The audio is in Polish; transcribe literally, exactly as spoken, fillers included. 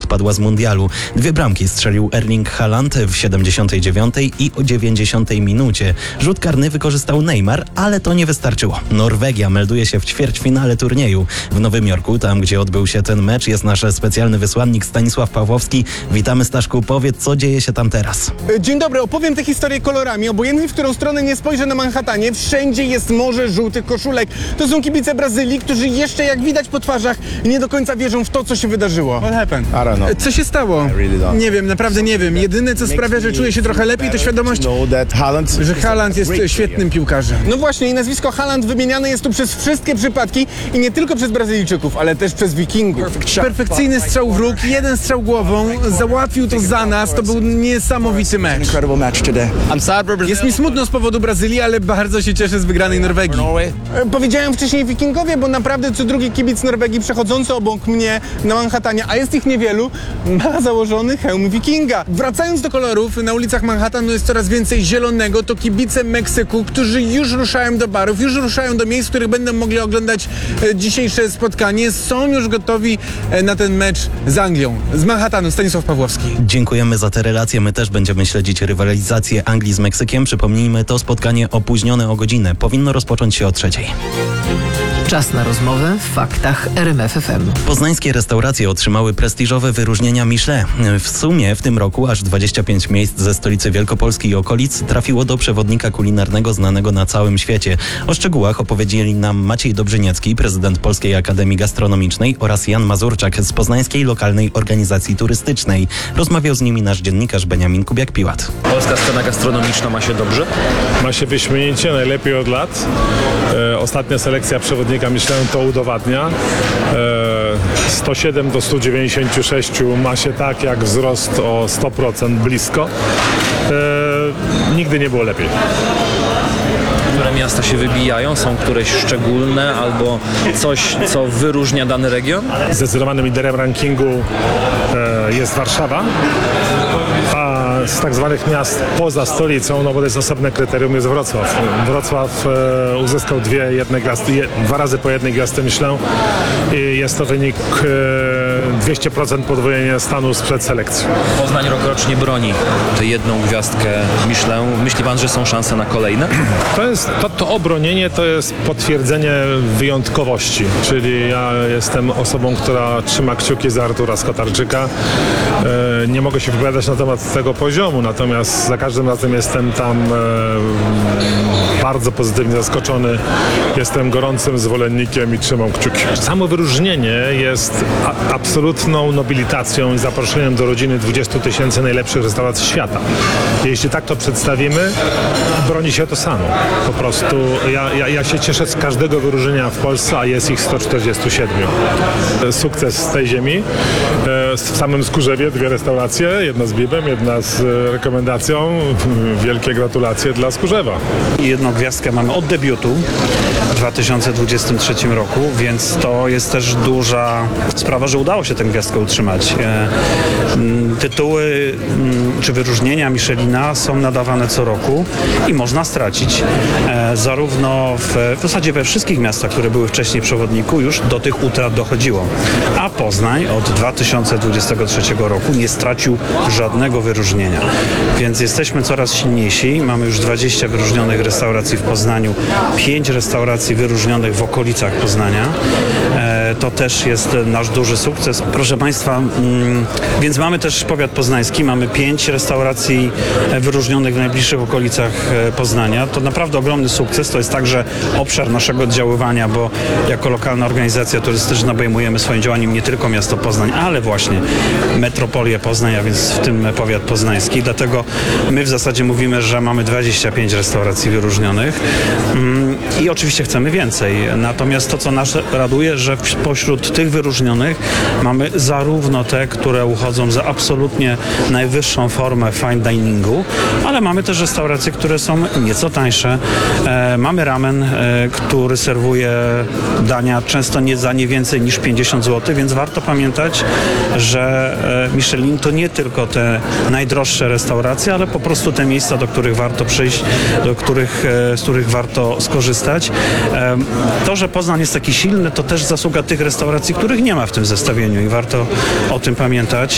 odpadła z mundialu. Dwie bramki strzelił Erling Haaland w siedemdziesiątej dziewiątej i o dziewięćdziesiątej minucie. Rzut karny wykorzystał Neymar, ale to nie wystarczyło. Norwegia melduje się w ćwierćfinale turnieju. W Nowym Jorku, tam gdzie odbył się ten mecz, jest nasz specjalny wysłannik Stanisław Pawłowski. Witamy, Staszku, powiedz, co dzieje się tam teraz. Dzień dobry, opowiem tę historię kolorami. Obojętnie, w którą stronę nie spojrzę na Manhattanie, wszędzie jest morze żółtych koszulek. To są kibice Brazylii, którzy jeszcze, jak widać po twarzach, nie do końca wierzą w to, co się wydarzyło. What happened? I don't know. Co się stało? I really don't. Nie wiem, naprawdę nie wiem. Jedyne, co sprawia, że czuję się trochę lepiej, to świadomość, Know that Haaland że Haaland jest great świetnym piłkarzem. No właśnie, i nazwisko Haaland wymieniane jest tu przez wszystkie przypadki i nie tylko przez Brazylijczyków, ale też przez Wikingów. Perfekcyjny strzał w róg, jeden strzał głową, załatwił to za nas, to był niesamowity mecz. Incredible match today. I'm sad for Brazil. Jest mi smutno z powodu Brazylii, ale bardzo się cieszę z wygranej Norwegii. Norway. E, Powiedziałem wcześniej Wikingowie, bo naprawdę co drugi kibic Norwegii przechodzący obok mnie na Manhattanie, a jest ich niewielu, ma założony hełm Wikinga. Wracając do kolorów, na ulicach Manhattanu jest coraz więcej zielonego, to kibice Meksyku, którzy już ruszają do barów, już ruszają do miejsc, w których będą mogli oglądać e, dzisiejsze spotkanie, są już gotowi e, na ten mecz z Anglią. Z Manhattanu, Stanisław Pawłowski. Dziękujemy za te relacje. My też będziemy śledzić rywalizację Anglii z Meksykiem. Przypomnijmy, to spotkanie opóźnione o godzinę. Powinno rozpocząć się o trzeciej. Czas na rozmowę w faktach R M F F M. Poznańskie restauracje otrzymały prestiżowe wyróżnienia Michelin. W sumie w tym roku aż dwadzieścia pięć miejsc ze stolicy Wielkopolski i okolic trafiło do przewodnika kulinarnego znanego na całym świecie. O szczegółach opowiedzieli nam Maciej Dobrzyniecki, prezydent Polskiej Akademii Gastronomicznej, oraz Jan Mazurczak z Poznańskiej Lokalnej Organizacji Turystycznej. Rozmawiał z nimi nasz dziennikarz Beniamin Kubiak-Piłat. Polska scena gastronomiczna ma się dobrze? Ma się wyśmienicie, najlepiej od lat. E, ostatnia selekcja przewodnika Michelin to udowadnia. E, sto siedem do stu dziewięćdziesięciu sześciu ma się tak jak wzrost o sto procent blisko. E, nigdy nie było lepiej. Które miasta się wybijają? Są któreś szczególne albo coś, co wyróżnia dany region? Zdecydowanym liderem rankingu e, jest Warszawa, a z tak zwanych miast poza stolicą, no bo to jest osobne kryterium, jest Wrocław. Wrocław e, uzyskał dwie jedne gwiazdy, je, dwa razy po jednej gwiazdce Michelin i jest to wynik e, dwieście procent podwojenia stanu sprzed selekcji. Poznań rokrocznie broni tę jedną gwiazdkę Michelin. Myśli pan, że są szanse na kolejne? To jest, to, to obronienie to jest potwierdzenie wyjątkowości, czyli ja jestem osobą, która trzyma kciuki za Artura Skotarczyka. E, nie mogę się wypowiadać na temat tego poziomu, natomiast za każdym razem jestem tam e, bardzo pozytywnie zaskoczony. Jestem gorącym zwolennikiem i trzymam kciuki. Samo wyróżnienie jest a, absolutną nobilitacją i zaproszeniem do rodziny dwudziestu tysięcy najlepszych restauracji świata. Jeśli tak to przedstawimy, broni się to samo. Po prostu ja, ja, ja się cieszę z każdego wyróżnienia w Polsce, a jest ich sto czterdzieści siedem. Sukces z tej ziemi. W samym Skórzewie dwie restauracje, jedna z bibem, jedna z rekomendacją. Wielkie gratulacje dla Skórzewa. Jedną gwiazdkę mamy od debiutu w dwa tysiące dwudziestym trzecim roku, więc to jest też duża sprawa, że udało się tę gwiazdkę utrzymać. Tytuły czy wyróżnienia Michelina są nadawane co roku i można stracić. Zarówno w, w zasadzie we wszystkich miastach, które były wcześniej w przewodniku, już do tych utrat dochodziło. A Poznań od dwa tysiące dwudziestego trzeciego roku nie stracił żadnego wyróżnienia. Więc jesteśmy coraz silniejsi. Mamy już dwadzieścia wyróżnionych restauracji w Poznaniu, pięć restauracji wyróżnionych w okolicach Poznania. E, to też jest nasz duży sukces. Proszę Państwa, mm, więc mamy też powiat poznański, mamy pięć restauracji wyróżnionych w najbliższych okolicach Poznania. To naprawdę ogromny sukces. To jest także obszar naszego oddziaływania, bo jako lokalna organizacja turystyczna obejmujemy swoim działaniem nie tylko miasto Poznań, ale właśnie metropolię Poznań, a więc w tym powiat poznański. Dlatego my w zasadzie mówimy, że mamy dwadzieścia pięć restauracji wyróżnionych i oczywiście chcemy więcej. Natomiast to, co nas raduje, że pośród tych wyróżnionych mamy zarówno te, które uchodzą za absolutnie najwyższą formę fine diningu, ale mamy też restauracje, które są nieco tańsze. E, mamy ramen, e, który serwuje dania często nie za nie więcej niż pięćdziesiąt złotych, więc warto pamiętać, że e, Michelin to nie tylko te najdroższe restauracje, ale po prostu te miejsca, do których warto przyjść, do których, e, z których warto skorzystać. E, to, że Poznań jest taki silny, to też zasługa tych restauracji, których nie ma w tym zestawieniu i warto o tym pamiętać.